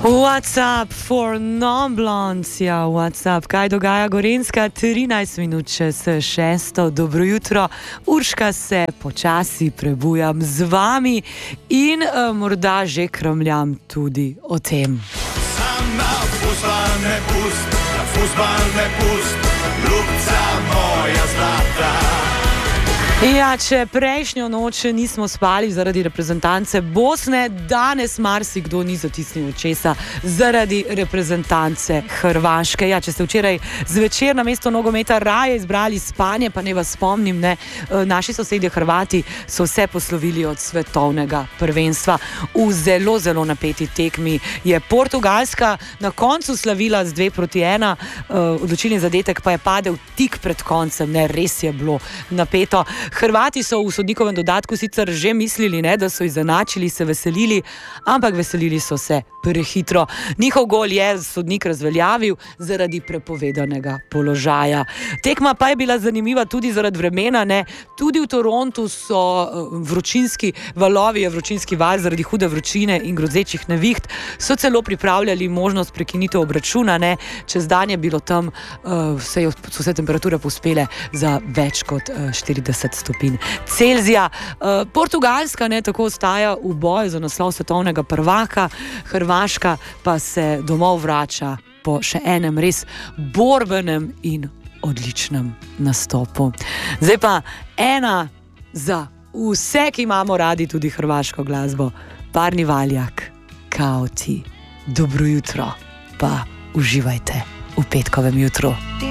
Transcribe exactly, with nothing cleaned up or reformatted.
What's up for non-blondes? Ja, what's up? Kaj dogaja Gorenjska? trinajst minut čez šesto. Dobro jutro. Urška se počasi prebujam z vami in uh, morda že kramljam tudi o tem. Sam na fuzbal ne pust, na fuzbal ne pust, ljubca moja zlata. Ja, če prejšnjo noč nismo spali zaradi reprezentance Bosne, danes marsikdo ni zatisnil očesa zaradi reprezentance Hrvaške. Ja, če ste včeraj zvečer na mesto nogometa raje izbrali spanje, pa ne vas spomnim, ne, naši sosedje Hrvati so vse poslovili od svetovnega prvenstva. V zelo, zelo napeti tekmi je Portugalska na koncu slavila z dve proti ena, odločilni zadetek pa je padel tik pred koncem, ne, res je bilo napeto. Hrvati so v sodnikovem dodatku sicer že mislili, ne, da so izenačili, se veselili, ampak veselili so se prehitro. Njihov gol je sodnik razveljavil zaradi prepovedanega položaja. Tekma pa je bila zanimiva tudi zaradi vremena, ne. Tudi v Torontu so vročinski valovi, vročinski val zaradi hude vročine in grozečih neviht, so celo pripravljali možnost prekinitev obračuna, ne. Čez dan je bilo tam, uh, vse, so se temperature pospele za več kot uh, štirideset stopinj Celzija. Uh, Portugalska ne tako ostaja v boju za naslov svetovnega prvaka, Hrvaška pa se domov vrača po še enem res borbenem in odličnem nastopu. Zdaj pa ena za vse, ki imamo radi tudi hrvaško glasbo. Parni Valjak, Kao ti. Dobro jutro, pa uživajte v petkovem jutru.